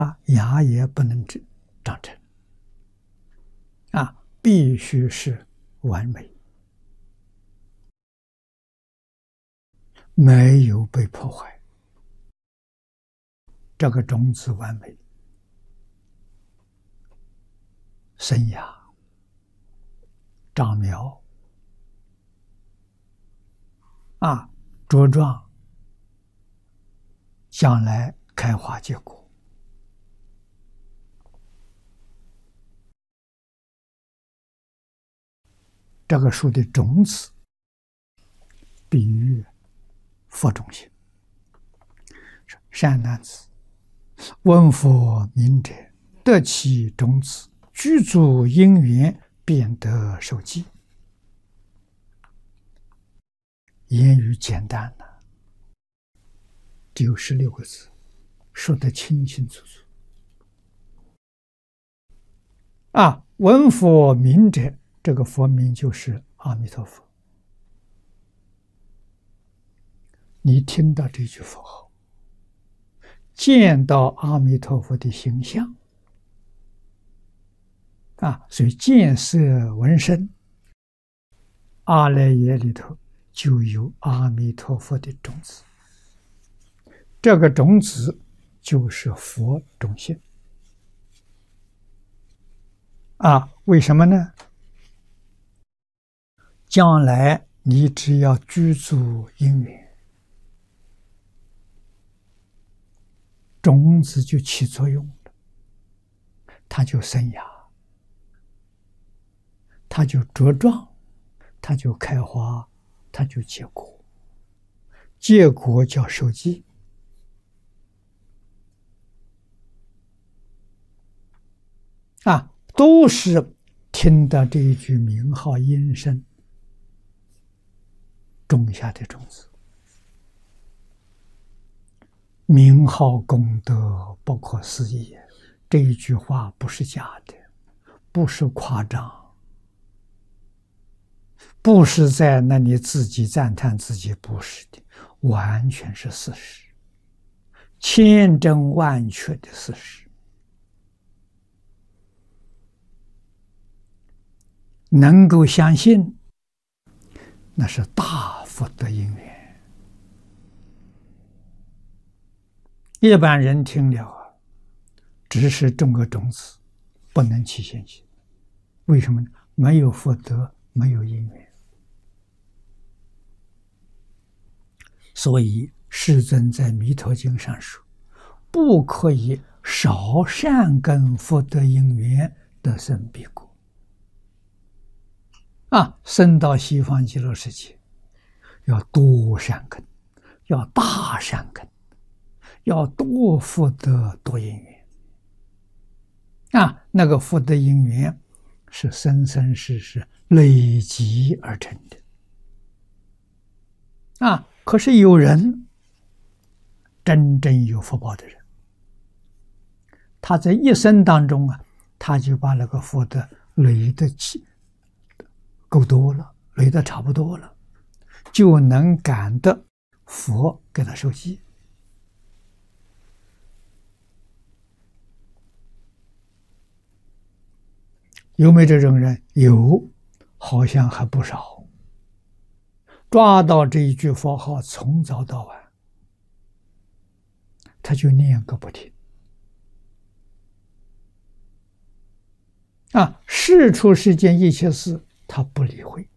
牙也不能长成必须是完美，没有被破坏，这个种子完美，生芽、长苗茁壮，将来开花结果。这个树的种子，比喻佛种性。善男子，闻佛名者，得其种子，具足因缘，便得受记。言语简单了，只有16个字，说得清清楚楚。闻佛名者，这个佛名就是阿弥陀佛。你听到这句佛号，见到阿弥陀佛的形象所以见色闻声，阿赖耶里头就有阿弥陀佛的种子，这个种子就是佛种性为什么呢？将来你只要具足因缘，种子就起作用了，它就生芽，它就茁壮，它就开花，它就结果，结果叫受记都是听到这一句名号音声种下的种子。名号功德不可思议，这一句话不是假的，不是夸张，不是在那里自己赞叹自己，不是的，完全是事实，千真万确的事实。能够相信，那是大福德因缘。一般人听了只是种个种子，不能起现行。为什么呢？没有福德，没有因缘。所以世尊在弥陀经上说，不可以少善根福德因缘得生彼国。生到西方极乐世界，要多善根，要大善根，要多福德多因缘那个福德因缘是生生世世累积而成的可是有人真正有福报的人，他在一生当中他就把那个福德累得够多了，累得差不多了，就能感得佛给他受记。有没有这种人？有，好像还不少。抓到这一句佛号，从早到晚，他就念个不停世出世间一切事他不理会，